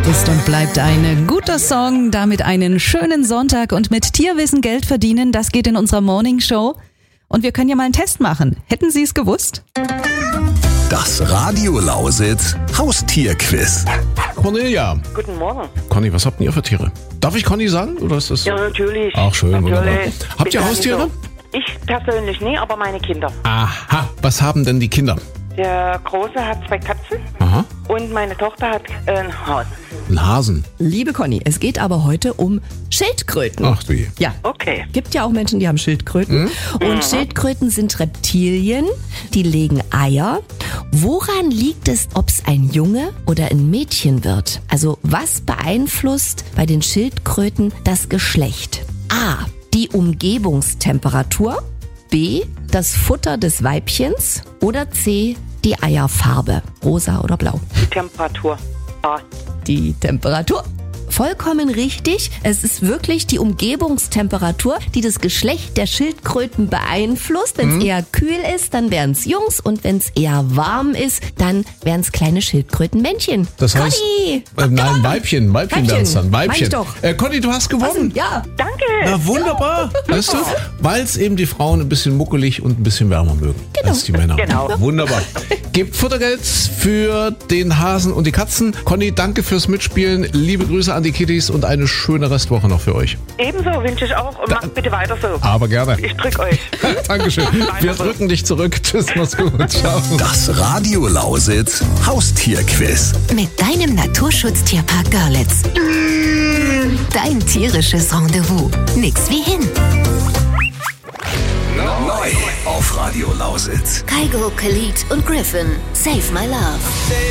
Ist und bleibt ein guter Song, damit einen schönen Sonntag und mit Tierwissen Geld verdienen, das geht in unserer Morning Show. Und wir können ja mal einen Test machen. Hätten Sie es gewusst? Das Radio Lausitz Haustierquiz. Cornelia. Guten Morgen. Conny, was habt ihr für Tiere? Darf ich Conny sagen? Oder ist das? Ja, natürlich. Ach, schön, natürlich. wunderbar. Habt Bin ihr gar Haustiere? nicht so. Ich persönlich nie, aber meine Kinder. Aha. Was haben denn die Kinder? Der Große hat 2 Katzen Aha. und meine Tochter hat einen Hasen. Ein Hasen. Liebe Conny, es geht aber heute um Schildkröten. Ach du je. Ja. Okay. Gibt ja auch Menschen, die haben Schildkröten. Und Schildkröten sind Reptilien, die legen Eier. Woran liegt es, ob es ein Junge oder ein Mädchen wird? Also was beeinflusst bei den Schildkröten das Geschlecht? A. Die Umgebungstemperatur. B. Das Futter des Weibchens. Oder C. Die Eierfarbe. Rosa oder blau. Die Temperatur. Ah, Die Temperatur. Vollkommen richtig. Es ist wirklich die Umgebungstemperatur, die das Geschlecht der Schildkröten beeinflusst. Wenn es eher kühl ist, dann wären es Jungs. Und wenn es eher warm ist, dann wären es kleine Schildkrötenmännchen. Das heißt, Conny! nein, Weibchen wären es dann. Mein Weibchen. ich doch. Conny, du hast gewonnen. Ja. danke. Na wunderbar. Weißt du, weil es eben die Frauen ein bisschen muckelig und ein bisschen wärmer mögen als die Männer. Genau. Wunderbar. Gebt Futtergeld für den Hasen und die Katzen. Conny, danke fürs Mitspielen. Liebe Grüße an die Kitties und eine schöne Restwoche noch für euch. Ebenso wünsche ich auch und macht bitte weiter so. Aber gerne. Ich drück euch. Dankeschön. Wir drücken dich zurück. Tschüss, mach's gut. Ciao. Das Radio Lausitz Haustierquiz. Mit deinem Naturschutztierpark Görlitz. Dein tierisches Rendezvous. Nix wie hin. Neu auf Radio Lausitz. Kygo, Khalid und Griffin. Save my love.